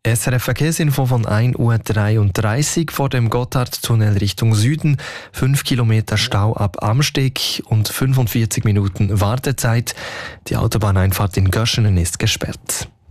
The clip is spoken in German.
SRF Verkehrsinfo von 1:33 Uhr vor dem Gotthardtunnel Richtung Süden. 5 Kilometer Stau ab Amsteg und 45 Minuten Wartezeit. Die Autobahneinfahrt in Göschenen ist gesperrt.